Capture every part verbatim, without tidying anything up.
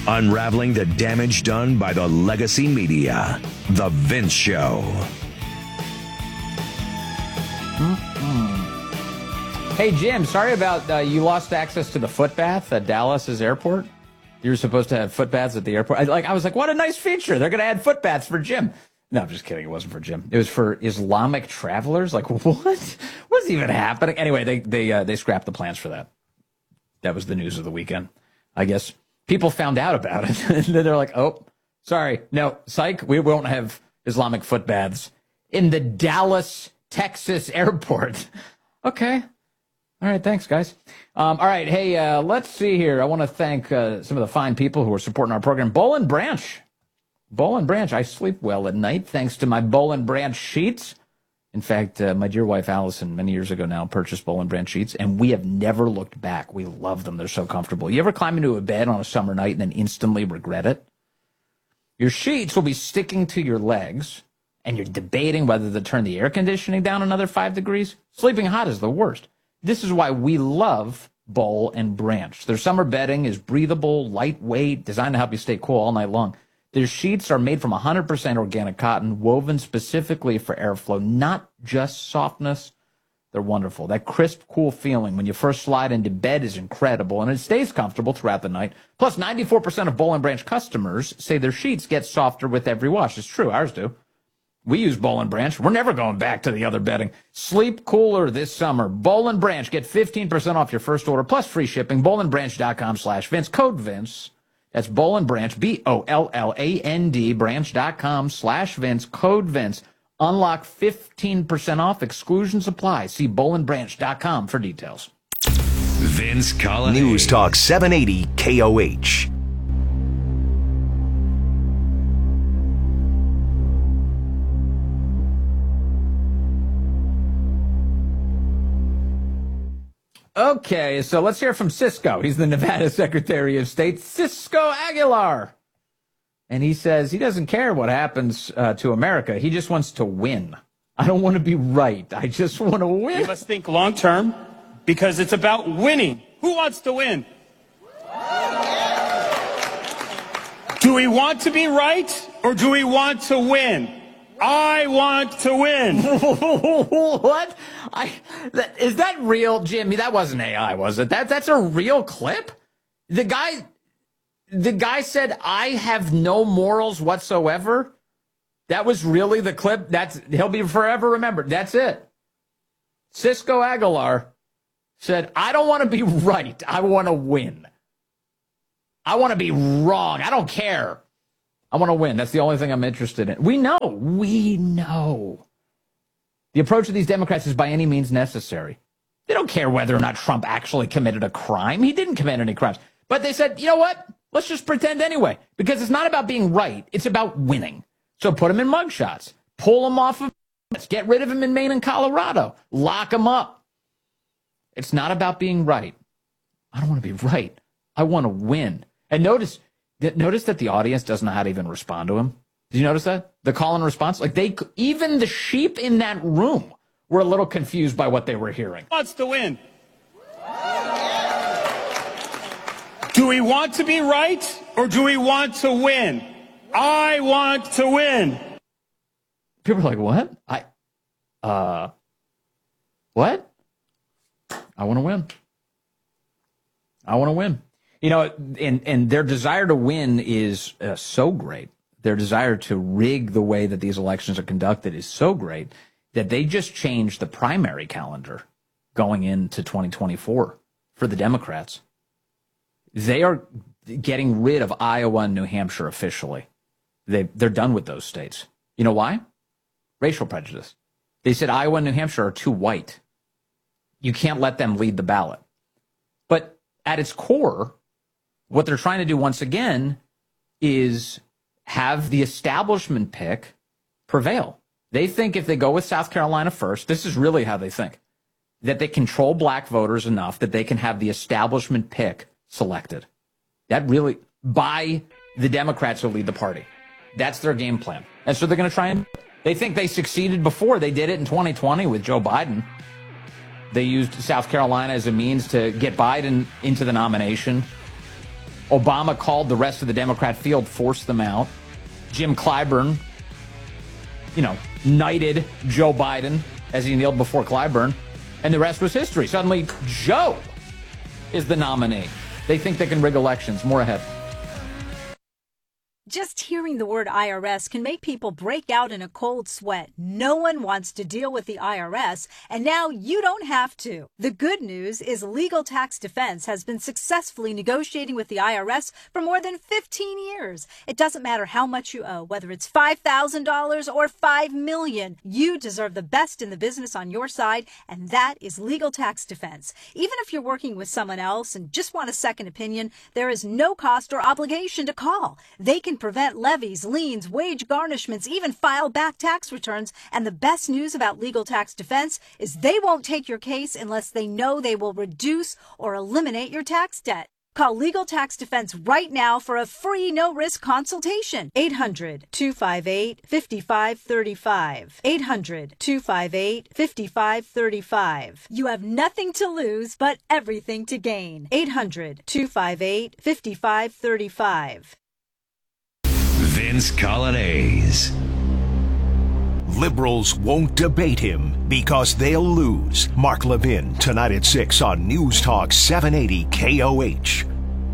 Unraveling the damage done by the legacy media. The Vince Show. Mm-hmm. Hey, Jim, sorry about uh, you lost access to the foot bath at Dallas's airport. You were supposed to have foot baths at the airport. I, like, I was like, what a nice feature. They're going to add foot baths for Jim. No, I'm just kidding. It wasn't for Jim. It was for Islamic travelers. Like, what? What's even happening? Anyway, they they uh, they scrapped the plans for that. That was the news of the weekend, I guess. People found out about it, and then they're like, oh, sorry. No, psych, we won't have Islamic foot baths in the Dallas, Texas airport. Okay. All right, thanks, guys. Um, all right, hey, uh, let's see here. I want to thank uh, some of the fine people who are supporting our program. Boll and Branch. Boll and Branch. I sleep well at night thanks to my Boll and Branch sheets. In fact, uh, my dear wife, Allison, many years ago now, purchased Boll and Branch sheets, and we have never looked back. We love them. They're so comfortable. You ever climb into a bed on a summer night and then instantly regret it? Your sheets will be sticking to your legs, and you're debating whether to turn the air conditioning down another five degrees. Sleeping hot is the worst. This is why we love Boll and Branch. Their summer bedding is breathable, lightweight, designed to help you stay cool all night long. Their sheets are made from one hundred percent organic cotton, woven specifically for airflow, not just softness. They're wonderful. That crisp, cool feeling when you first slide into bed is incredible, and it stays comfortable throughout the night. Plus, ninety-four percent of Boll and Branch customers say their sheets get softer with every wash. It's true. Ours do. We use Boll and Branch. We're never going back to the other bedding. Sleep cooler this summer. Boll and Branch. Get fifteen percent off your first order, plus free shipping. boll and branch dot com slash Vince. Code Vince. That's Boll and Branch, B O L L A N D, branch.com slash Vince, code Vince. Unlock fifteen percent off, exclusions apply. See boll and branch dot com for details. Vince Colonnese. News Talk seven eighty K O H. Okay, so let's hear from Cisco. He's the Nevada Secretary of State, Cisco Aguilar. And he says he doesn't care what happens uh, to America. He just wants to win. I don't want to be right. I just want to win. We must think long term because it's about winning. Who wants to win? Do we want to be right or do we want to win? I want to win. What? I that, is that real, Jimmy? That wasn't A I, was it? That that's a real clip. The guy, the guy said, "I have no morals whatsoever." That was really the clip. That's he'll be forever remembered. That's it. Cisco Aguilar said, "I don't want to be right. I want to win. I want to be wrong. I don't care. I want to win. That's the only thing I'm interested in." We know. We know. The approach of these Democrats is by any means necessary. They don't care whether or not Trump actually committed a crime. He didn't commit any crimes. But they said, you know what? Let's just pretend anyway. Because it's not about being right. It's about winning. So put him in mugshots. Pull him off of... Get rid of him in Maine and Colorado. Lock him up. It's not about being right. I don't want to be right. I want to win. And notice... Notice that the audience doesn't know how to even respond to him. Did you notice that? The call and response? Like they, even the sheep in that room were a little confused by what they were hearing. Who wants to win? Do we want to be right or do we want to win? I want to win. People are like, what? I, uh, what? I want to win. I want to win. You know, and, and their desire to win is uh, so great. Their desire to rig the way that these elections are conducted is so great that they just changed the primary calendar going into twenty twenty-four for the Democrats. They are getting rid of Iowa and New Hampshire officially. They, they're done with those states. You know why? Racial prejudice. They said Iowa and New Hampshire are too white. You can't let them lead the ballot. But at its core, what they're trying to do once again is have the establishment pick prevail. They think if they go with South Carolina first, this is really how they think, that they control black voters enough that they can have the establishment pick selected. That really, by the Democrats who lead the party. That's their game plan. And so they're going to try and, they think they succeeded before. They did it in twenty twenty with Joe Biden. They used South Carolina as a means to get Biden into the nomination. Obama called the rest of the Democrat field, forced them out. Jim Clyburn, you know, knighted Joe Biden as he kneeled before Clyburn, and the rest was history. Suddenly, Joe is the nominee. They think they can rig elections. More ahead. Just hearing the word I R S can make people break out in a cold sweat. No one wants to deal with the I R S, and now you don't have to. The good news is Legal Tax Defense has been successfully negotiating with the I R S for more than fifteen years. It doesn't matter how much you owe, whether it's five thousand dollars or five million dollars. You deserve the best in the business on your side, and that is Legal Tax Defense. Even if you're working with someone else and just want a second opinion, there is no cost or obligation to call. They can prevent levies, liens, wage garnishments, even file back tax returns. And the best news about Legal Tax Defense is they won't take your case unless they know they will reduce or eliminate your tax debt. Call Legal Tax Defense right now for a free no-risk consultation. eight hundred, two five eight, five five three five. eight hundred, two five eight, five five three five. You have nothing to lose but everything to gain. eight hundred, two five eight, five five three five. Vince Colonnese. Liberals won't debate him because they'll lose. Mark Levin, tonight at six on News Talk seven eighty K O H.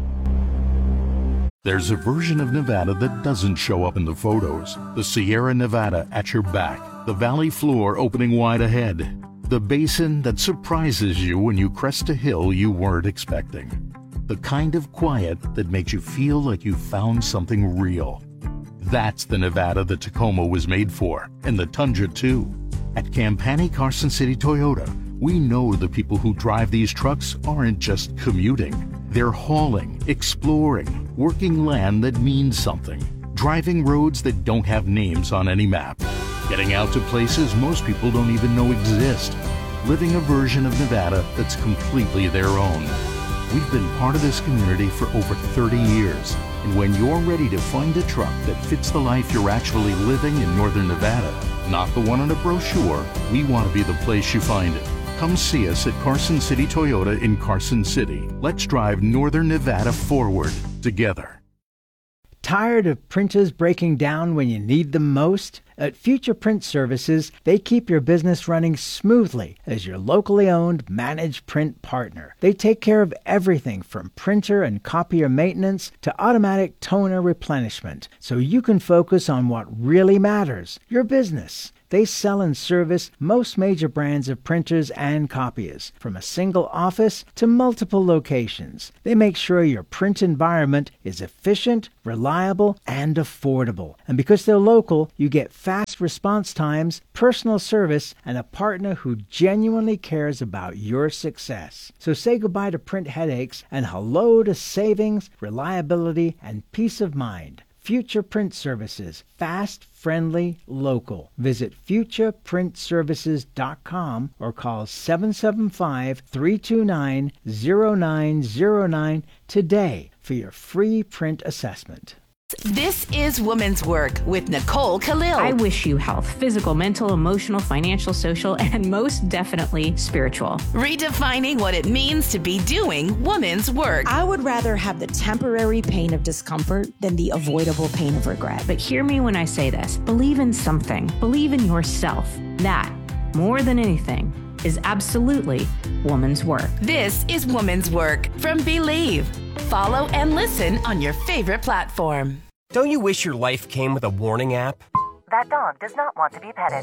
There's a version of Nevada that doesn't show up in the photos. The Sierra Nevada at your back. The valley floor opening wide ahead. The basin that surprises you when you crest a hill you weren't expecting. The kind of quiet that makes you feel like you found something real. That's the Nevada the Tacoma was made for, and the Tundra too. At Campani Carson City Toyota, we know the people who drive these trucks aren't just commuting. They're hauling, exploring, working land that means something, driving roads that don't have names on any map, getting out to places most people don't even know exist, living a version of Nevada that's completely their own. We've been part of this community for over thirty years, and when you're ready to find a truck that fits the life you're actually living in Northern Nevada, not the one on a brochure, we want to be the place you find it. Come see us at Carson City Toyota in Carson City. Let's drive Northern Nevada forward together. Tired of printers breaking down when you need them most? At Future Print Services, they keep your business running smoothly as your locally owned managed print partner. They take care of everything from printer and copier maintenance to automatic toner replenishment, so you can focus on what really matters, your business. They sell and service most major brands of printers and copiers, from a single office to multiple locations. They make sure your print environment is efficient, reliable, and affordable. And because they're local, you get fast response times, personal service, and a partner who genuinely cares about your success. So say goodbye to print headaches and hello to savings, reliability, and peace of mind. Future Print Services. Fast, friendly, local. Visit future print services dot com or call seven seven five, three two nine, zero nine zero nine today for your free print assessment. This is Women's Work with Nicole Khalil. I wish you health, physical, mental, emotional, financial, social, and most definitely spiritual. Redefining what it means to be doing women's work. I would rather have the temporary pain of discomfort than the avoidable pain of regret. But hear me when I say this. Believe in something. Believe in yourself. That, more than anything, is absolutely woman's work. This is Woman's Work from Believe. Follow and listen on your favorite platform. Don't you wish your life came with a warning app? That dog does not want to be petted.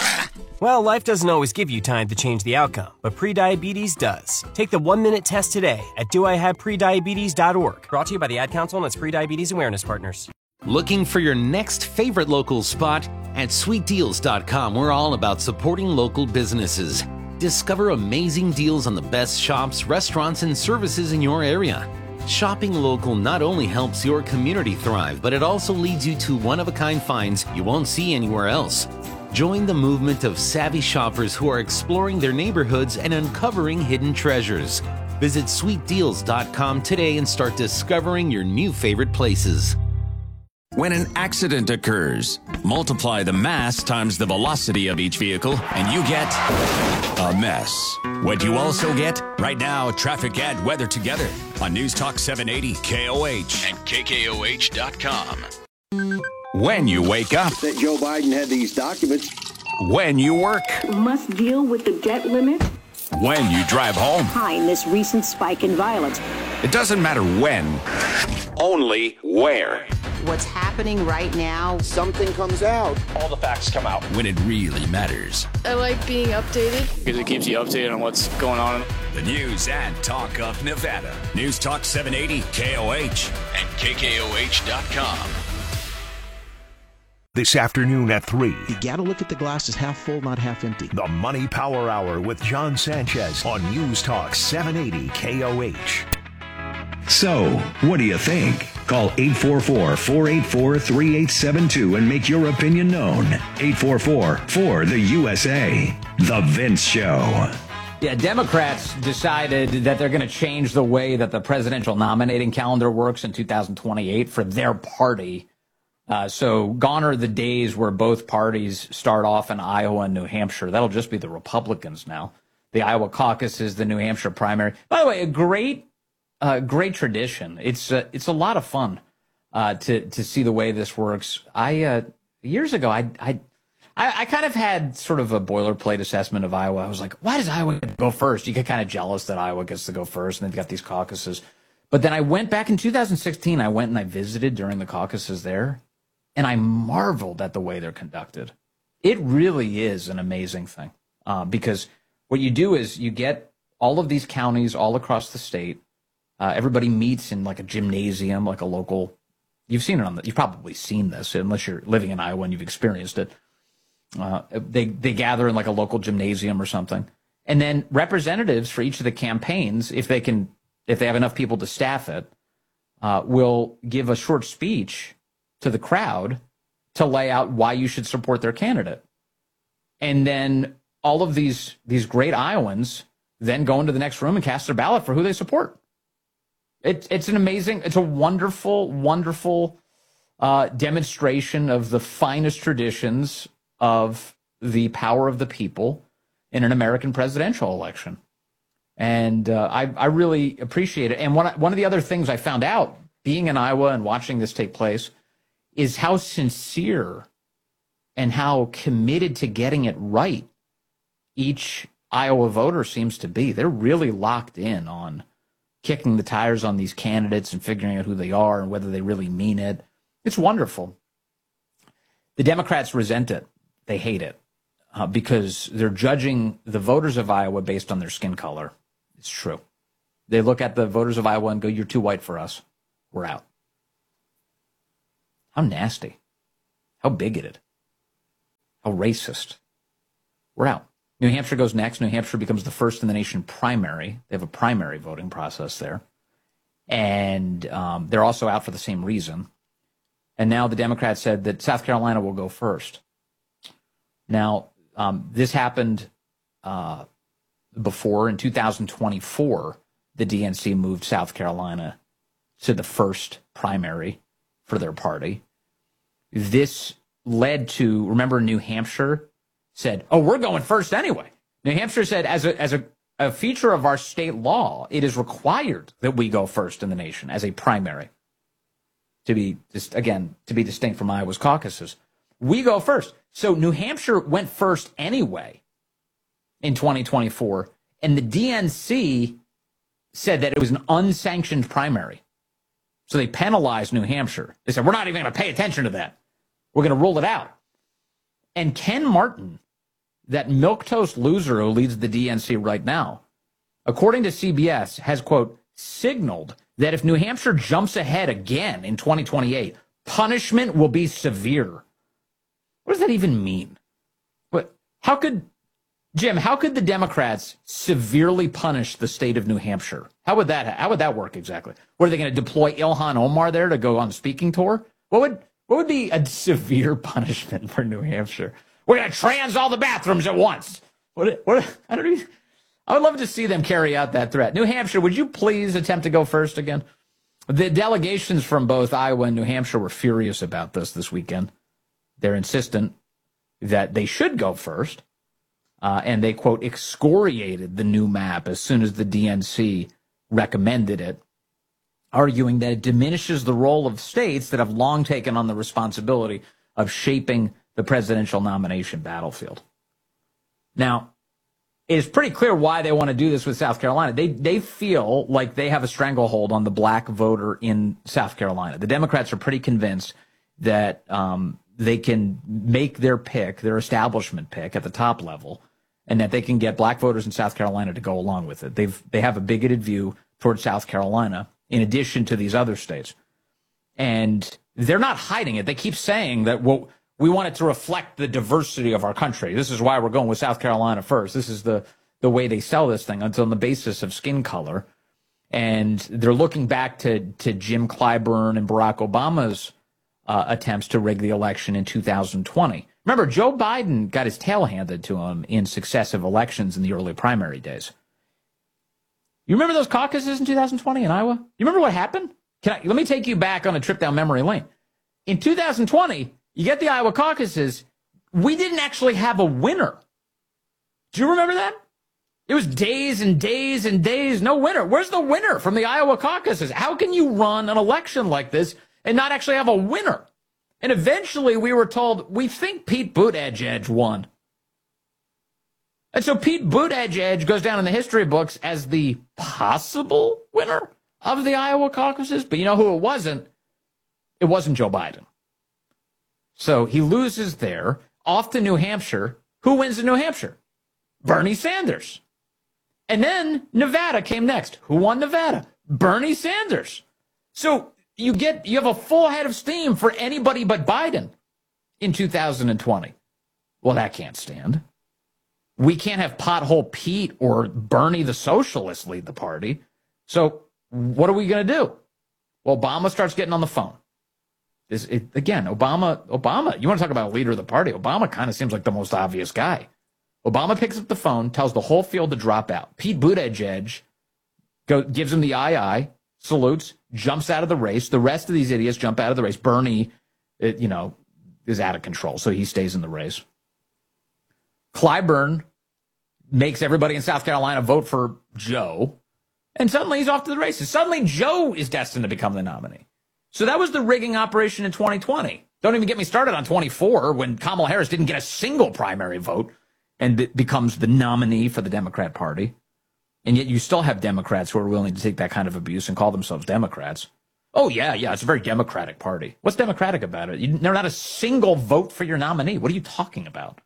Well, life doesn't always give you time to change the outcome, but prediabetes does. Take the one-minute test today at do I have prediabetes dot org. Brought to you by the Ad Council and its Prediabetes Awareness Partners. Looking for your next favorite local spot? At sweet deals dot com, we're all about supporting local businesses. Discover amazing deals on the best shops, restaurants, and services in your area. Shopping local not only helps your community thrive, but it also leads you to one-of-a-kind finds you won't see anywhere else. Join the movement of savvy shoppers who are exploring their neighborhoods and uncovering hidden treasures. Visit sweet deals dot com today and start discovering your new favorite places. When an accident occurs, multiply the mass times the velocity of each vehicle, and you get a mess. What you also get? Right now, traffic and weather together on News Talk seven eighty K O H and K K O H dot com. When you wake up. That Joe Biden had these documents. When you work. Must deal with the debt limit. When you drive home. Behind this recent spike in violence. It doesn't matter when, only where. What's happening right now, something comes out. All the facts come out. When it really matters. I like being updated. Because it keeps you updated on what's going on. The news and talk of Nevada. News Talk seven eighty K O H and K K O H dot com. This afternoon at three. You gotta look at the glass as half full, not half empty. The Money Power Hour with John Sanchez on News Talk seven eighty K O H. So, what do you think? Call eight four four, four eight four, three eight seven two and make your opinion known. eight four four, four, the U S A. The Vince Show. Yeah, Democrats decided that they're going to change the way that the presidential nominating calendar works in two thousand twenty-eight for their party. Uh, so gone are the days where both parties start off in Iowa and New Hampshire. That'll just be the Republicans now. The Iowa caucus is the New Hampshire primary. By the way, a great Uh, great tradition. It's uh, it's a lot of fun uh, to to see the way this works. I uh, years ago, I, I I I kind of had sort of a boilerplate assessment of Iowa. I was like, why does Iowa go first? You get kind of jealous that Iowa gets to go first, and they've got these caucuses. But then I went back in two thousand sixteen. I went and I visited during the caucuses there, and I marveled at the way they're conducted. It really is an amazing thing uh, because what you do is you get all of these counties all across the state. Uh, everybody meets in like a gymnasium, like a local. You've seen it on the. You've probably seen this unless you're living in Iowa and you've experienced it. Uh, they they gather in like a local gymnasium or something, and then representatives for each of the campaigns, if they can, if they have enough people to staff it, uh, will give a short speech to the crowd to lay out why you should support their candidate, and then all of these these great Iowans then go into the next room and cast their ballot for who they support. It, it's an amazing, it's a wonderful, wonderful uh, demonstration of the finest traditions of the power of the people in an American presidential election. And uh, I, I really appreciate it. And one, one of the other things I found out being in Iowa and watching this take place is how sincere and how committed to getting it right each Iowa voter seems to be. They're really locked in on kicking the tires on these candidates and figuring out who they are and whether they really mean it. It's wonderful. The Democrats resent it. They hate it uh, because they're judging the voters of Iowa based on their skin color. It's true. They look at the voters of Iowa and go, you're too white for us. We're out. How nasty. How bigoted. How racist. We're out. New Hampshire goes next. New Hampshire becomes the first in the nation primary. They have a primary voting process there. And um, they're also out for the same reason. And now the Democrats said that South Carolina will go first. Now, um, this happened uh, before. In two thousand twenty-four, the D N C moved South Carolina to the first primary for their party. This led to, remember, New Hampshire said, oh, we're going first anyway. New Hampshire said, as a as a, a feature of our state law, it is required that we go first in the nation as a primary. To be, just again, to be distinct from Iowa's caucuses. We go first. So New Hampshire went first anyway in twenty twenty-four, and the D N C said that it was an unsanctioned primary. So they penalized New Hampshire. They said, we're not even going to pay attention to that. We're going to rule it out. And Ken Martin, that milquetoast loser who leads the D N C right now, according to C B S, has, quote, signaled that if New Hampshire jumps ahead again in twenty twenty-eight, punishment will be severe. What does that even mean? What? How could, Jim, how could the Democrats severely punish the state of New Hampshire? How would that, how would that work exactly? What, are they going to deploy Ilhan Omar there to go on a speaking tour? What would, what would be a severe punishment for New Hampshire? We're going to trans all the bathrooms at once. What, what, I don't even, I would love to see them carry out that threat. New Hampshire, would you please attempt to go first again? The delegations from both Iowa and New Hampshire were furious about this this weekend. They're insistent that they should go first. Uh, and they, quote, excoriated the new map as soon as the D N C recommended it, arguing that it diminishes the role of states that have long taken on the responsibility of shaping the presidential nomination battlefield. Now, it is pretty clear why they want to do this with South Carolina. They they feel like they have a stranglehold on the black voter in South Carolina. The Democrats are pretty convinced that um, they can make their pick, their establishment pick at the top level, and that they can get black voters in South Carolina to go along with it. They've they have a bigoted view towards South Carolina in addition to these other states. And they're not hiding it. They keep saying that, well, we want it to reflect the diversity of our country. This is why we're going with South Carolina first. This is the, the way they sell this thing. It's on the basis of skin color. And they're looking back to, to Jim Clyburn and Barack Obama's uh, attempts to rig the election in two thousand twenty. Remember, Joe Biden got his tail handed to him in successive elections in the early primary days. You remember those caucuses in two thousand twenty in Iowa? You remember what happened? Can I, let me take you back on a trip down memory lane. In two thousand twenty, you get the Iowa caucuses, we didn't actually have a winner. Do you remember that? It was days and days and days, no winner. Where's the winner from the Iowa caucuses? How can you run an election like this and not actually have a winner? And eventually we were told, we think Pete Buttigieg won. And so Pete Buttigieg goes down in the history books as the possible winner of the Iowa caucuses. But you know who it wasn't? It wasn't Joe Biden. So he loses there, off to New Hampshire. Who wins in New Hampshire? Bernie Sanders. And then Nevada came next. Who won Nevada? Bernie Sanders. So you get you have a full head of steam for anybody but Biden in two thousand twenty. Well, that can't stand. We can't have Pothole Pete or Bernie the Socialist lead the party. So what are we going to do? Well, Obama starts getting on the phone. This, it, again, Obama, Obama, you want to talk about a leader of the party? Obama kind of seems like the most obvious guy. Obama picks up the phone, tells the whole field to drop out. Pete Buttigieg go, gives him the aye-aye, salutes, jumps out of the race. The rest of these idiots jump out of the race. Bernie, it, you know, is out of control, so he stays in the race. Clyburn makes everybody in South Carolina vote for Joe, and suddenly he's off to the races. Suddenly Joe is destined to become the nominee. So that was the rigging operation in twenty twenty. Don't even get me started on twenty-four, when Kamala Harris didn't get a single primary vote and it becomes the nominee for the Democrat Party. And yet you still have Democrats who are willing to take that kind of abuse and call themselves Democrats. Oh, yeah, yeah, it's a very Democratic party. What's Democratic about it? You, there's not a single vote for your nominee. What are you talking about?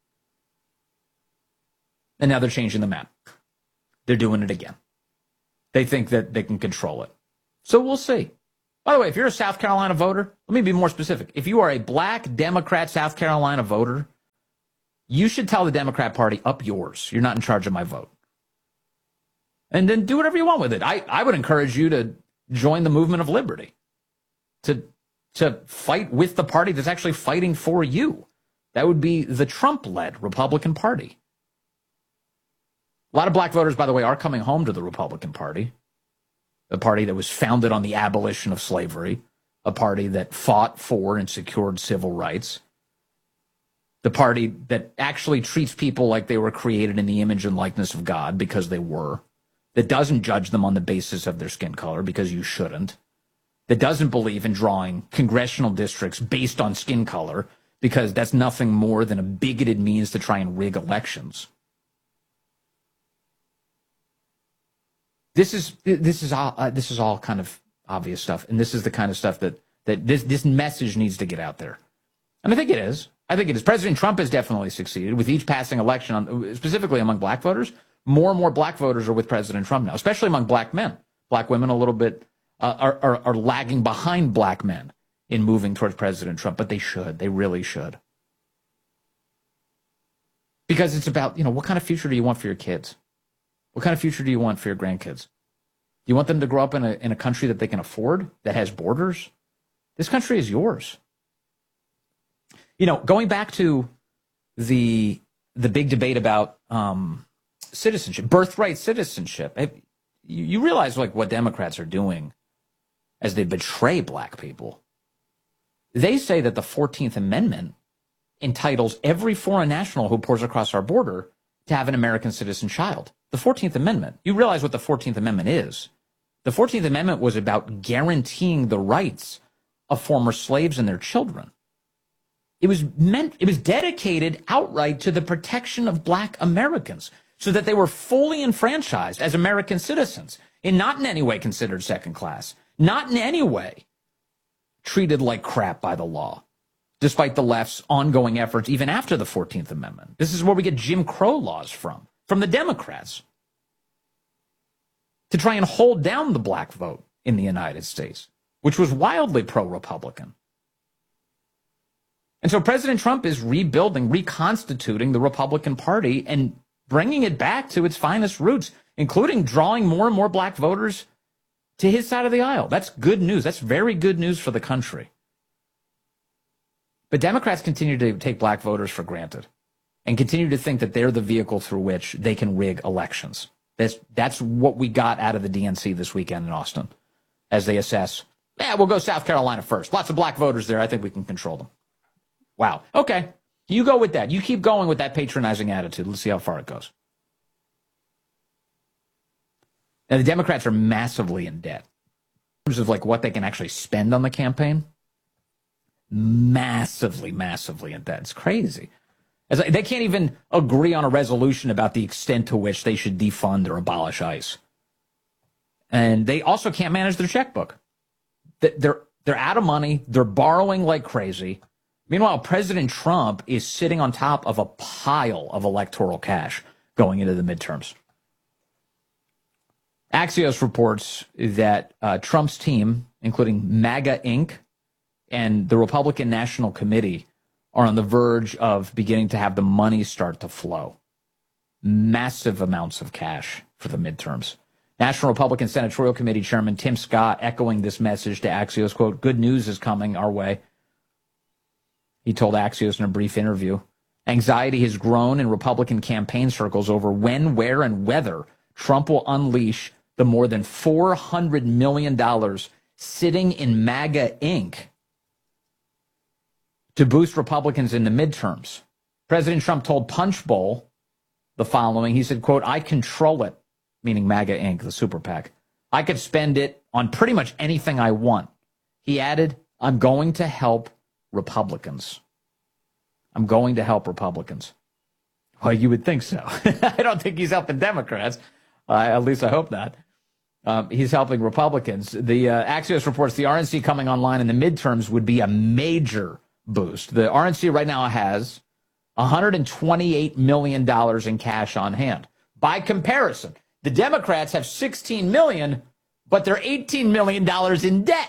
And now they're changing the map. They're doing it again. They think that they can control it. So we'll see. By the way, if you're a South Carolina voter, let me be more specific. If you are a black Democrat South Carolina voter, you should tell the Democrat Party, up yours. You're not in charge of my vote. And then do whatever you want with it. I, I would encourage you to join the movement of liberty, to, to fight with the party that's actually fighting for you. That would be the Trump-led Republican Party. A lot of black voters, by the way, are coming home to the Republican Party, a party that was founded on the abolition of slavery, a party that fought for and secured civil rights, the party that actually treats people like they were created in the image and likeness of God, because they were, that doesn't judge them on the basis of their skin color, because you shouldn't, that doesn't believe in drawing congressional districts based on skin color, because that's nothing more than a bigoted means to try and rig elections. This is this is all uh, this is all kind of obvious stuff, and this is the kind of stuff that that this this message needs to get out there, and I think it is. I think it is. President Trump has definitely succeeded with each passing election, on, specifically among black voters. More and more black voters are with President Trump now, especially among black men. Black women a little bit uh, are, are are lagging behind black men in moving towards President Trump, but they should. They really should, because it's about, you know, what kind of future do you want for your kids? What kind of future do you want for your grandkids? Do you want them to grow up in a in a country that they can afford, that has borders? This country is yours. You know, going back to the the big debate about um, citizenship, birthright citizenship, you, you realize like what Democrats are doing as they betray black people. They say that the fourteenth Amendment entitles every foreign national who pours across our border to have an American citizen child. The fourteenth Amendment. You realize what the fourteenth Amendment is. The fourteenth Amendment was about guaranteeing the rights of former slaves and their children. It was meant, it was dedicated outright to the protection of black Americans so that they were fully enfranchised as American citizens and not in any way considered second class, not in any way treated like crap by the law, despite the left's ongoing efforts even after the fourteenth Amendment. This is where we get Jim Crow laws from, from the Democrats, to try and hold down the black vote in the United States, which was wildly pro-Republican. And so President Trump is rebuilding, reconstituting the Republican Party and bringing it back to its finest roots, including drawing more and more black voters to his side of the aisle. That's good news. That's very good news for the country. But Democrats continue to take black voters for granted and continue to think that they're the vehicle through which they can rig elections. That's, that's what we got out of the D N C this weekend in Austin as they assess, yeah, we'll go South Carolina first. Lots of black voters there. I think we can control them. Wow. Okay. You go with that. You keep going with that patronizing attitude. Let's see how far it goes. Now, the Democrats are massively in debt in terms of like what they can actually spend on the campaign. Massively, massively in debt. It's crazy. As they can't even agree on a resolution about the extent to which they should defund or abolish ICE. And they also can't manage their checkbook. They're, they're out of money. They're borrowing like crazy. Meanwhile, President Trump is sitting on top of a pile of electoral cash going into the midterms. Axios reports that uh, Trump's team, including MAGA Incorporated and the Republican National Committee, are on the verge of beginning to have the money start to flow. Massive amounts of cash for the midterms. National Republican Senatorial Committee Chairman Tim Scott echoing this message to Axios, quote, "Good news is coming our way." He told Axios in a brief interview. Anxiety has grown in Republican campaign circles over when, where, and whether Trump will unleash the more than four hundred million dollars sitting in MAGA Incorporated to boost Republicans in the midterms. President Trump told Punchbowl the following. He said, quote, "I control it," meaning MAGA Incorporated, the super PAC. "I could spend it on pretty much anything I want." He added, "I'm going to help Republicans. I'm going to help Republicans." Well, you would think so. I don't think he's helping Democrats. Uh, at least I hope not. Um, he's helping Republicans. The uh, Axios reports the R N C coming online in the midterms would be a major boost. The R N C right now has one hundred twenty-eight million dollars in cash on hand. By comparison, the Democrats have sixteen million dollars, but they're eighteen million dollars in debt.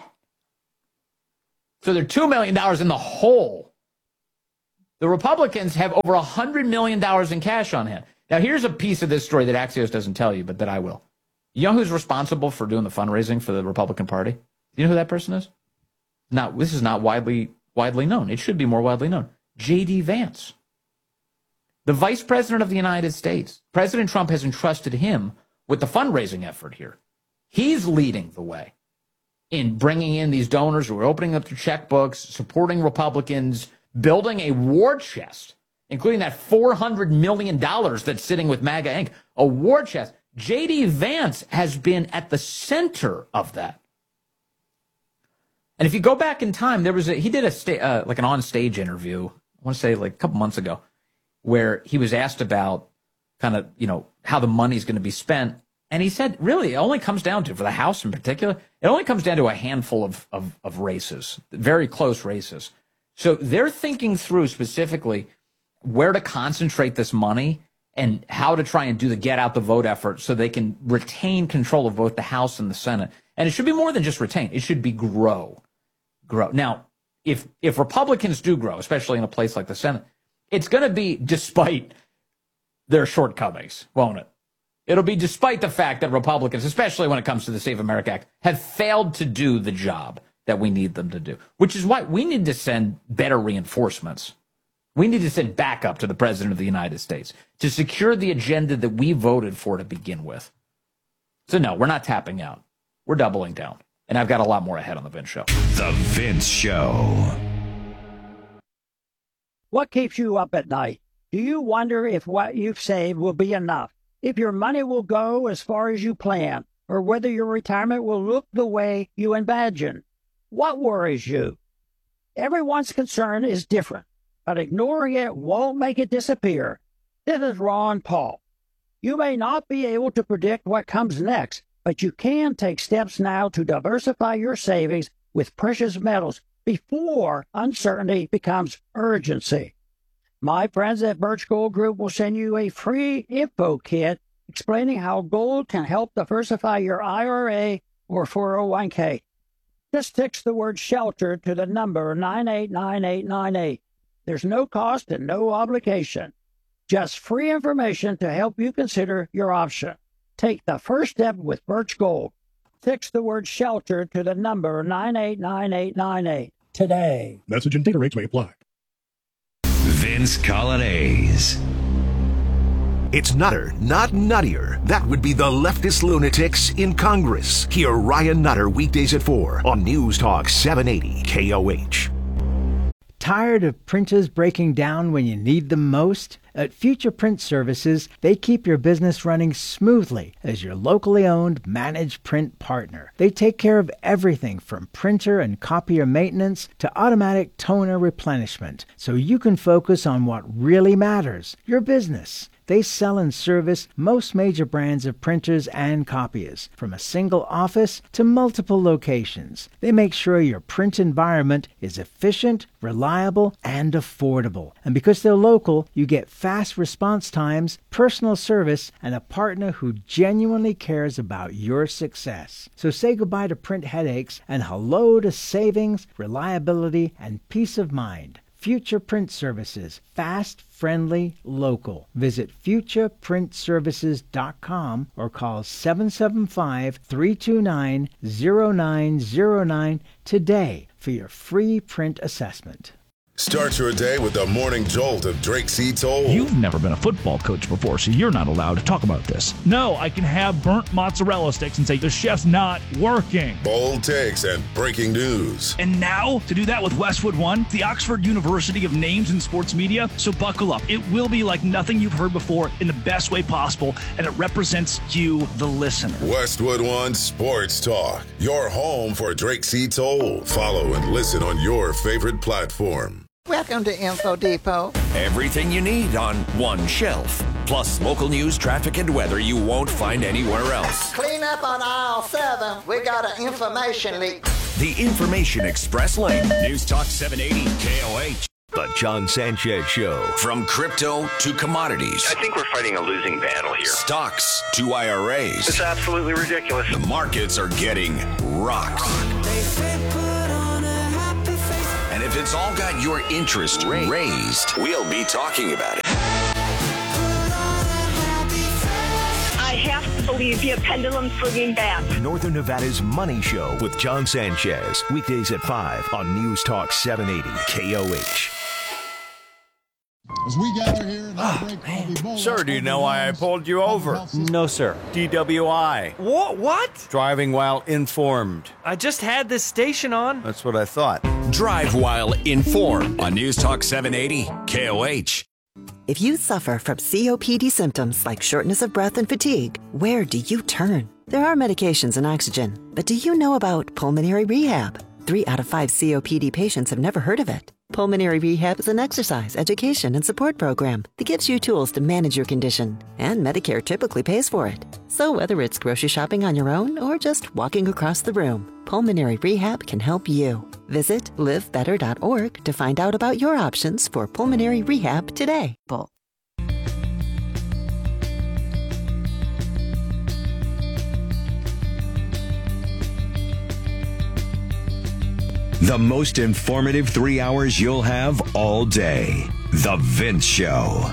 So they're two million dollars in the hole. The Republicans have over one hundred million dollars in cash on hand. Now, here's a piece of this story that Axios doesn't tell you, but that I will. You know who's responsible for doing the fundraising for the Republican Party? Do you know who that person is? Not, this is not widely widely known. It should be more widely known. J D Vance, the Vice President of the United States. President Trump has entrusted him with the fundraising effort here. He's leading the way in bringing in these donors who are opening up their checkbooks, supporting Republicans, building a war chest, including that four hundred million dollars that's sitting with MAGA Incorporated. A war chest. J D Vance has been at the center of that. And if you go back in time, there was a, he did a sta- uh, like an on-stage interview, I want to say like a couple months ago, where he was asked about kind of, you know, how the money's going to be spent. And he said, really, it only comes down to, for the House in particular, it only comes down to a handful of, of, of races, very close races. So they're thinking through specifically where to concentrate this money and how to try and do the get out the vote effort so they can retain control of both the House and the Senate. And it should be more than just retain. It should be grow. Grow. Now, if if Republicans do grow, especially in a place like the Senate, it's going to be despite their shortcomings, won't it? It'll be despite the fact that Republicans, especially when it comes to the Save America Act, have failed to do the job that we need them to do, which is why we need to send better reinforcements. We need to send backup to the President of the United States to secure the agenda that we voted for to begin with. So no, we're not tapping out. We're doubling down. And I've got a lot more ahead on The Vince Show. The Vince Show. What keeps you up at night? Do you wonder if what you've saved will be enough? If your money will go as far as you plan? Or whether your retirement will look the way you imagine? What worries you? Everyone's concern is different, but ignoring it won't make it disappear. This is Ron Paul. You may not be able to predict what comes next, but you can take steps now to diversify your savings with precious metals before uncertainty becomes urgency. My friends at Birch Gold Group will send you a free info kit explaining how gold can help diversify your I R A or four oh one k. Just text the word SHELTER to the number nine eight nine eight nine eight. There's no cost and no obligation. Just free information to help you consider your option. Take the first step with Birch Gold. Text the word SHELTER to the number nine eight nine eight nine eight today. Message and data rates may apply. Vince Colonnese. It's Nutter, not nuttier. That would be the leftist lunatics in Congress. Hear Ryan Nutter weekdays at four on News Talk seven eighty K O H. Tired of printers breaking down when you need them most? At Future Print Services, they keep your business running smoothly as your locally owned managed print partner. They take care of everything from printer and copier maintenance to automatic toner replenishment, so you can focus on what really matters, your business. They sell and service most major brands of printers and copiers, from a single office to multiple locations. They make sure your print environment is efficient, reliable, and affordable. And because they're local, you get fast response times, personal service, and a partner who genuinely cares about your success. So say goodbye to print headaches and hello to savings, reliability, and peace of mind. Future Print Services. Fast, friendly, local. Visit future print services dot com or call seven seven five, three two nine, zero nine zero nine today for your free print assessment. Start your day with the morning jolt of Drake C. Toll. You've never been a football coach before, so you're not allowed to talk about this. No, I can have burnt mozzarella sticks and say the chef's not working. Bold takes and breaking news. And now, to do that with Westwood One, the Oxford University of Names in Sports Media, so buckle up. It will be like nothing you've heard before in the best way possible, and it represents you, the listener. Westwood One Sports Talk, your home for Drake C. Toll. Follow and listen on your favorite platform. Welcome to Info Depot. Everything you need on one shelf. Plus local news, traffic, and weather you won't find anywhere else. Clean up on aisle seven. We got an information leak. The Information Express Lane. News Talk seven eighty K O H. The John Sanchez Show. From crypto to commodities. I think we're fighting a losing battle here. Stocks to I R As. It's absolutely ridiculous. The markets are getting rocked. And if it's all got your interest raised, we'll be talking about it. I have to believe your pendulum swinging back. Northern Nevada's Money Show with John Sanchez. Weekdays at five on News Talk seven eighty K O H. As we gather here in oh, break, sir, do you know why I pulled you over? No, sir. D W I. What? What? Driving while informed. I just had this station on. That's what I thought. Drive while informed on News Talk seven eighty K O H. If you suffer from C O P D symptoms like shortness of breath and fatigue, where do you turn? There are medications and oxygen, but do you know about pulmonary rehab? Three out of five C O P D patients have never heard of it. Pulmonary Rehab is an exercise, education, and support program that gives you tools to manage your condition, and Medicare typically pays for it. So whether it's grocery shopping on your own or just walking across the room, Pulmonary Rehab can help you. Visit live better dot org to find out about your options for pulmonary rehab today. The most informative three hours you'll have all day. The Vince Show.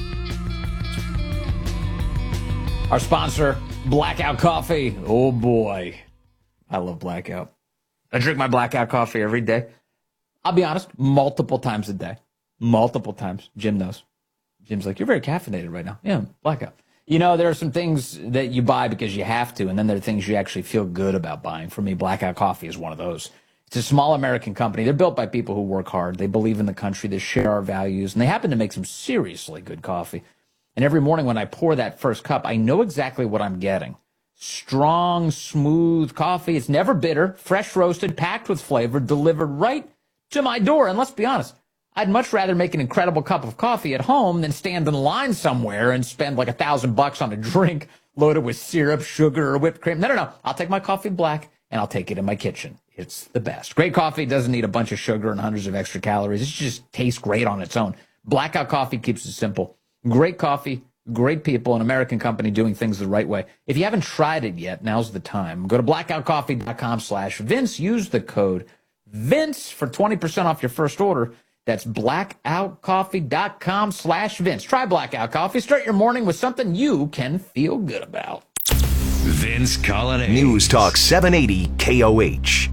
Our sponsor, Blackout Coffee. Oh, boy. I love Blackout. I drink my Blackout coffee every day. I'll be honest, multiple times a day. Multiple times. Jim knows. Jim's like, you're very caffeinated right now. Yeah, Blackout. You know, there are some things that you buy because you have to, and then there are things you actually feel good about buying. For me, Blackout Coffee is one of those. It's a small American company. They're built by people who work hard. They believe in the country. They share our values, and they happen to make some seriously good coffee. And every morning when I pour that first cup, I know exactly what I'm getting. Strong, smooth coffee. It's never bitter, fresh roasted, packed with flavor, delivered right to my door. And let's be honest, I'd much rather make an incredible cup of coffee at home than stand in line somewhere and spend like a thousand bucks on a drink loaded with syrup, sugar, or whipped cream. No, no, no. I'll take my coffee black and I'll take it in my kitchen. It's the best. Great coffee doesn't need a bunch of sugar and hundreds of extra calories. It just tastes great on its own. Blackout Coffee keeps it simple. Great coffee, great people, an American company doing things the right way. If you haven't tried it yet, now's the time. Go to blackout coffee dot com slash Vince. Use the code Vince for twenty percent off your first order. That's blackout coffee dot com slash Vince. Try Blackout Coffee. Start your morning with something you can feel good about. Vince Coglianese. News Talk seven eighty K O H.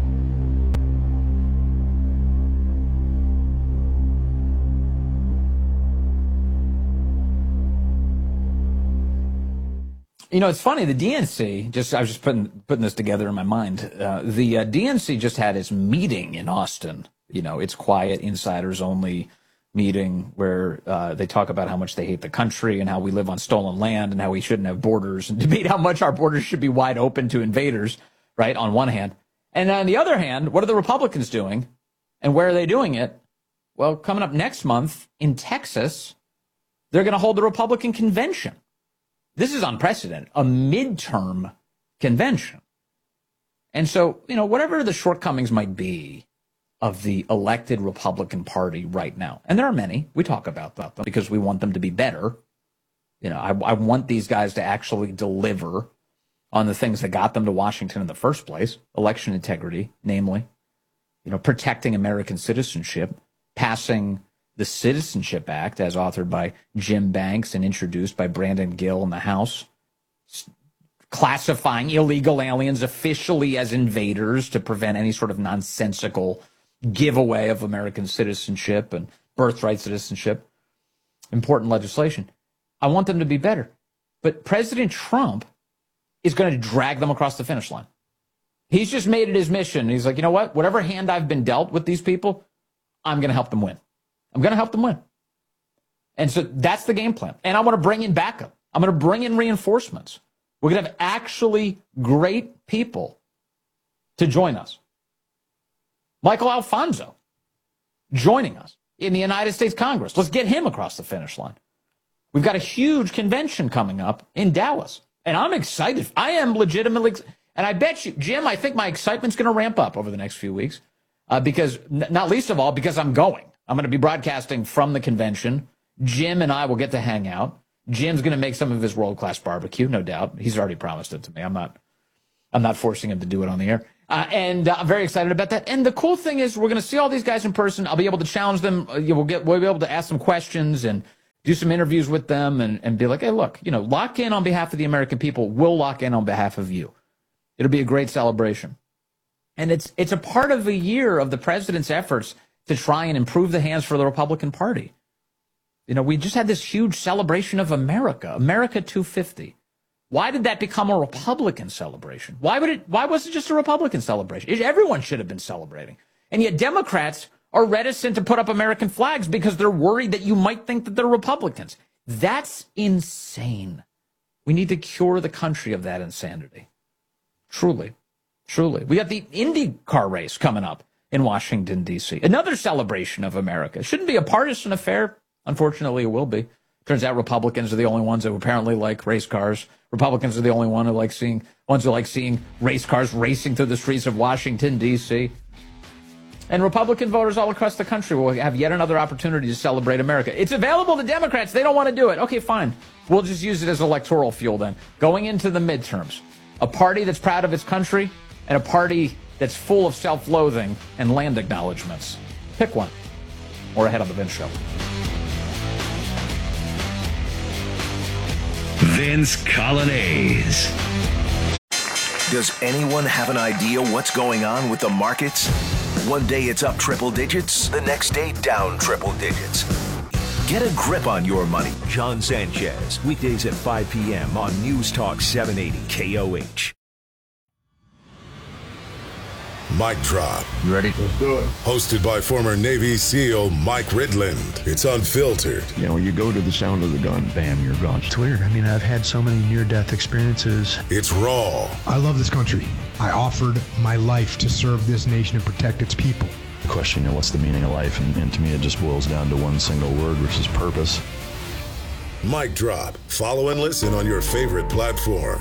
You know, it's funny, the D N C, just I was just putting putting this together in my mind. Uh, the uh, D N C just had its meeting in Austin. You know, it's quiet, insiders only meeting where uh, they talk about how much they hate the country and how we live on stolen land and how we shouldn't have borders and debate how much our borders should be wide open to invaders, right, on one hand. And on the other hand, what are the Republicans doing and where are they doing it? Well, coming up next month in Texas, they're going to hold the Republican convention. This is unprecedented, a midterm convention. And so, you know, whatever the shortcomings might be of the elected Republican Party right now, and there are many, we talk about them because we want them to be better. You know, I, I want these guys to actually deliver on the things that got them to Washington in the first place, election integrity, namely, you know, protecting American citizenship, passing the Citizenship Act, as authored by Jim Banks and introduced by Brandon Gill in the House, classifying illegal aliens officially as invaders to prevent any sort of nonsensical giveaway of American citizenship and birthright citizenship. Important legislation. I want them to be better. But President Trump is going to drag them across the finish line. He's just made it his mission. He's like, you know what? Whatever hand I've been dealt with these people, I'm going to help them win. I'm going to help them win. And so that's the game plan. And I want to bring in backup. I'm going to bring in reinforcements. We're going to have actually great people to join us. Michael Alfonso joining us in the United States Congress. Let's get him across the finish line. We've got a huge convention coming up in Dallas. And I'm excited. I am legitimately, and I bet you, Jim, I think my excitement's going to ramp up over the next few weeks. Uh, because, not least of all, because I'm going. I'm going to be broadcasting from the convention. Jim and I will get to hang out. Jim's going to make some of his world-class barbecue, no doubt. He's already promised it to me. I'm not I'm not forcing him to do it on the air. Uh, and uh, I'm very excited about that. And the cool thing is we're going to see all these guys in person. I'll be able to challenge them. Uh, we'll, get, we'll be able to ask them questions and do some interviews with them and, and be like, hey, look, you know, lock in on behalf of the American people. We'll lock in on behalf of you. It'll be a great celebration. And it's it's a part of a year of the president's efforts to try and improve the hands for the Republican Party. You know, we just had this huge celebration of America, America two fifty. Why did that become a Republican celebration? Why would it? Why was it just a Republican celebration? It, everyone should have been celebrating. And yet Democrats are reticent to put up American flags because they're worried that you might think that they're Republicans. That's insane. We need to cure the country of that insanity. Truly, truly. We got the Indy car race coming up in Washington, D C. Another celebration of America. It shouldn't be a partisan affair. Unfortunately, it will be. Turns out Republicans are the only ones who apparently like race cars. Republicans are the only one who like seeing ones who like seeing race cars racing through the streets of Washington, D C. And Republican voters all across the country will have yet another opportunity to celebrate America. It's available to Democrats. They don't want to do it. Okay, fine. We'll just use it as electoral fuel then. Going into the midterms, a party that's proud of its country and a party that's full of self-loathing and land acknowledgments. Pick one. Or ahead on the Vince Show. Vince Coglianese. Does anyone have an idea what's going on with the markets? One day it's up triple digits, the next day down triple digits. Get a grip on your money. John Sanchez, weekdays at five p.m. on News Talk seven eighty K O H. Mic Drop. You ready? Let's do it. Hosted by former Navy SEAL Mike Ridland. It's unfiltered. You know, you go to the sound of the gun, bam, you're gone. It's weird. I mean, I've had so many near-death experiences. It's raw. I love this country. I offered my life to serve this nation and protect its people. The question, you know, what's the meaning of life? And, and to me, it just boils down to one single word, which is purpose. Mic Drop. Follow and listen on your favorite platform.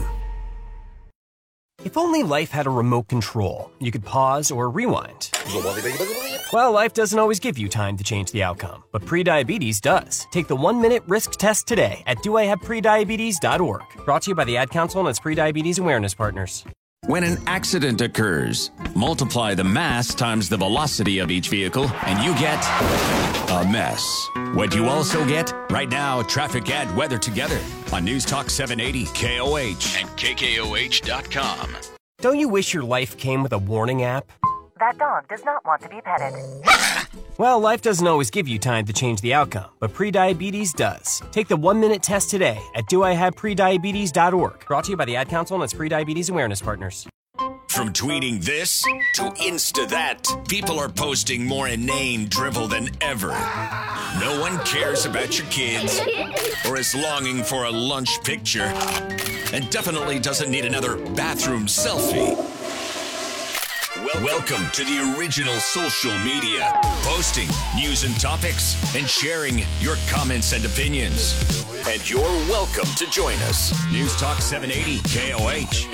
If only life had a remote control, you could pause or rewind. Well, life doesn't always give you time to change the outcome, but prediabetes does. Take the one-minute risk test today at do I have prediabetes dot org. Brought to you by the Ad Council and its prediabetes awareness partners. When an accident occurs, multiply the mass times the velocity of each vehicle, and you get a mess. What you also get? Right now, traffic and weather together on News Talk seven eighty K O H and K K O H dot com. Don't you wish your life came with a warning app? That dog does not want to be petted. Well, life doesn't always give you time to change the outcome, but prediabetes does. Take the one-minute test today at do I have prediabetes dot org. Brought to you by the Ad Council and its prediabetes awareness partners. From tweeting this to Insta that, people are posting more inane drivel than ever. No one cares about your kids or is longing for a lunch picture and definitely doesn't need another bathroom selfie. Welcome to the original social media, posting news and topics and sharing your comments and opinions. And you're welcome to join us. News Talk seven eighty K O H.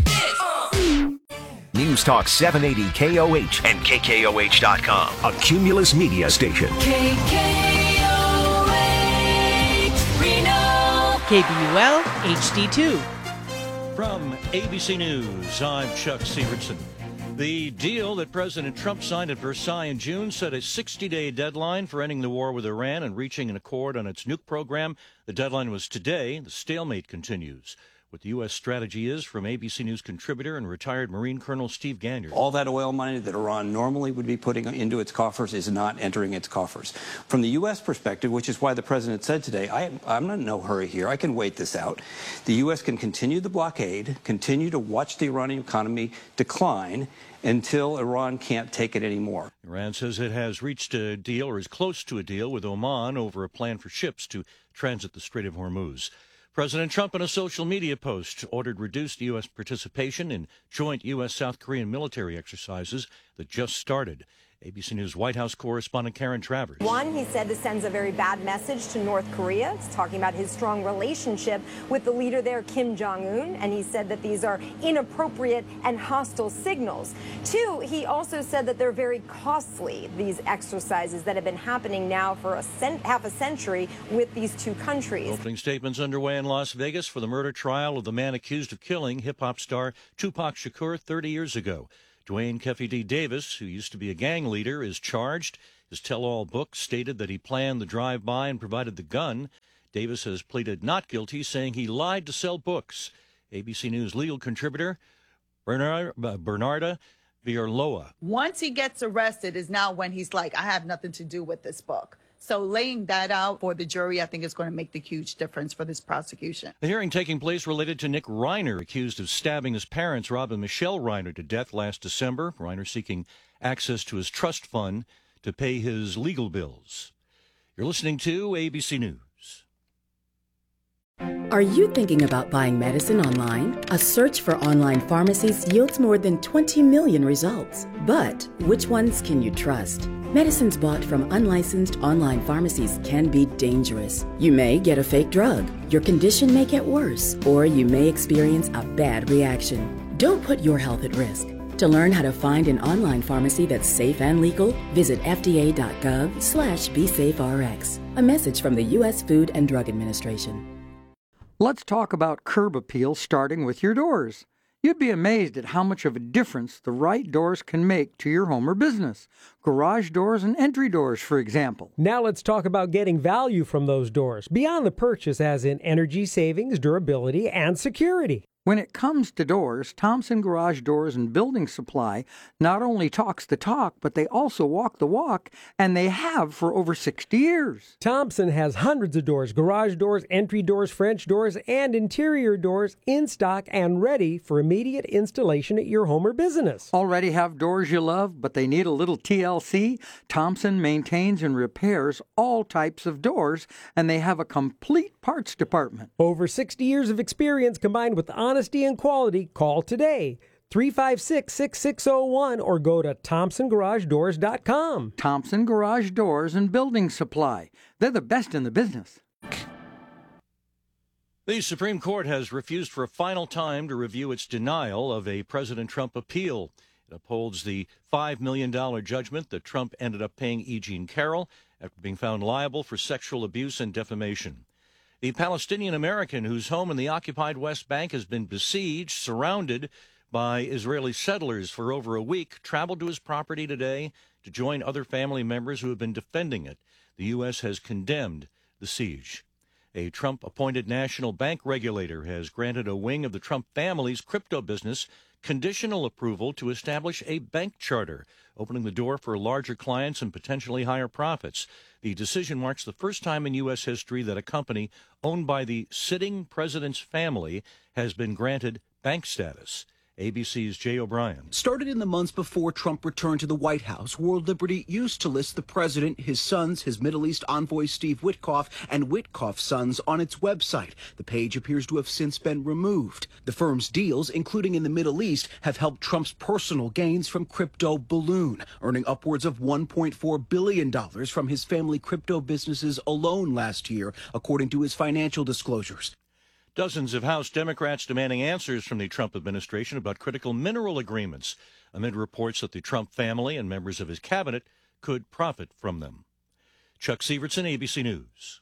News Talk seven eighty K O H and K K O H dot com, a Cumulus media station. K K O H, Reno. K B U L H D two. From A B C News, I'm Chuck Severson. The deal that President Trump signed at Versailles in June set a sixty-day deadline for ending the war with Iran and reaching an accord on its nuke program. The deadline was today. The stalemate continues. What the U S strategy is, from A B C News contributor and retired Marine Colonel Steve Ganyard. All that oil money that Iran normally would be putting into its coffers is not entering its coffers. From the U S perspective, which is why the president said today, I, I'm not in no hurry here. I can wait this out. The U S can continue the blockade, continue to watch the Iranian economy decline until Iran can't take it anymore. Iran says it has reached a deal or is close to a deal with Oman over a plan for ships to transit the Strait of Hormuz. President Trump, in a social media post, ordered reduced U S participation in joint U S South Korean military exercises that just started. A B C News White House correspondent Karen Travers. One, he said this sends a very bad message to North Korea. He's talking about his strong relationship with the leader there, Kim Jong-un, and he said that these are inappropriate and hostile signals. Two, he also said that they're very costly, these exercises that have been happening now for a cent- half a century with these two countries. Opening statements underway in Las Vegas for the murder trial of the man accused of killing hip-hop star Tupac Shakur thirty years ago. Dwayne Keffe D. Davis, who used to be a gang leader, is charged. His tell-all book stated that he planned the drive-by and provided the gun. Davis has pleaded not guilty, saying he lied to sell books. A B C News legal contributor Bernard, uh, Bernarda Villarloa. Once he gets arrested is now when he's like, I have nothing to do with this book. So laying that out for the jury, I think, is going to make the huge difference for this prosecution. The hearing taking place related to Nick Reiner, accused of stabbing his parents, Rob and Michelle Reiner, to death last December. Reiner seeking access to his trust fund to pay his legal bills. You're listening to A B C News. Are you thinking about buying medicine online? A search for online pharmacies yields more than twenty million results. But which ones can you trust? Medicines bought from unlicensed online pharmacies can be dangerous. You may get a fake drug, your condition may get worse, or you may experience a bad reaction. Don't put your health at risk. To learn how to find an online pharmacy that's safe and legal, visit F D A dot gov slash be safe R X. A message from the U S Food and Drug Administration. Let's talk about curb appeal, starting with your doors. You'd be amazed at how much of a difference the right doors can make to your home or business. Garage doors and entry doors, for example. Now let's talk about getting value from those doors, beyond the purchase, as in energy savings, durability, and security. When it comes to doors, Thompson Garage Doors and Building Supply not only talks the talk, but they also walk the walk, and they have for over sixty years. Thompson has hundreds of doors, garage doors, entry doors, French doors, and interior doors in stock and ready for immediate installation at your home or business. Already have doors you love, but they need a little T L C? Thompson maintains and repairs all types of doors, and they have a complete parts department. Over sixty years of experience combined with honesty and quality. Call today. three five six, six six zero one or go to thompson garage doors dot com. Thompson Garage Doors and Building Supply. They're the best in the business. The Supreme Court has refused for a final time to review its denial of a President Trump appeal. It upholds the five million dollars judgment that Trump ended up paying E. Jean Carroll after being found liable for sexual abuse and defamation. The Palestinian American whose home in the occupied West Bank has been besieged, surrounded by Israeli settlers for over a week, traveled to his property today to join other family members who have been defending it. The U S has condemned the siege. A Trump-appointed national bank regulator has granted a wing of the Trump family's crypto business conditional approval to establish a bank charter, opening the door for larger clients and potentially higher profits. The decision marks the first time in U S history that a company owned by the sitting president's family has been granted bank status. A B C's Jay O'Brien. Started in the months before Trump returned to the White House, World Liberty used to list the president, his sons, his Middle East envoy Steve Witkoff, and Witkoff's sons on its website. The page appears to have since been removed. The firm's deals, including in the Middle East, have helped Trump's personal gains from crypto balloon, earning upwards of one point four billion dollars from his family crypto businesses alone last year, according to his financial disclosures. Dozens of House Democrats demanding answers from the Trump administration about critical mineral agreements, amid reports that the Trump family and members of his cabinet could profit from them. Chuck Sievertson, A B C News.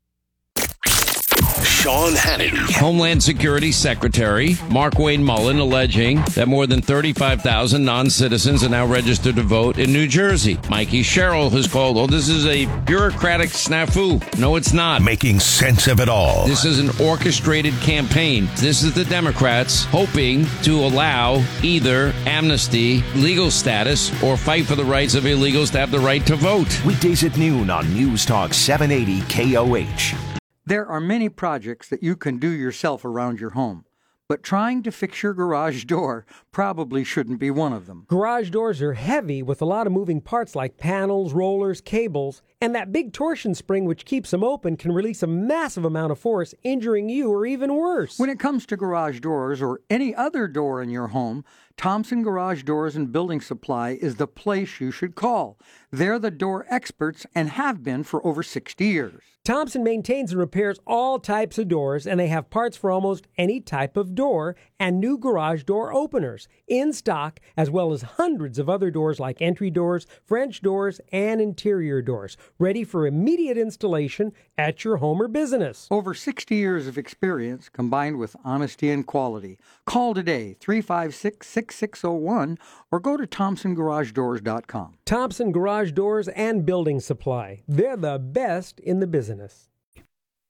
Sean Hannity. Homeland Security Secretary Mark Wayne Mullen alleging that more than thirty-five thousand non-citizens are now registered to vote in New Jersey. Mikey Sherrill has called, oh, this is a bureaucratic snafu. No, it's not. Making sense of it all. This is an orchestrated campaign. This is the Democrats hoping to allow either amnesty, legal status, or fight for the rights of illegals to have the right to vote. Weekdays at noon on News Talk seven eighty K O H. There are many projects that you can do yourself around your home, but trying to fix your garage door probably shouldn't be one of them. Garage doors are heavy with a lot of moving parts like panels, rollers, cables, and that big torsion spring which keeps them open can release a massive amount of force, injuring you or even worse. When it comes to garage doors or any other door in your home, Thompson Garage Doors and Building Supply is the place you should call. They're the door experts and have been for over sixty years. Thompson maintains and repairs all types of doors, and they have parts for almost any type of door and new garage door openers in stock, as well as hundreds of other doors like entry doors, French doors, and interior doors, ready for immediate installation at your home or business. Over sixty years of experience combined with honesty and quality. Call today, three five six, six six zero one, or go to thompson garage doors dot com. Thompson Garage Doors and Building Supply. They're the best in the business.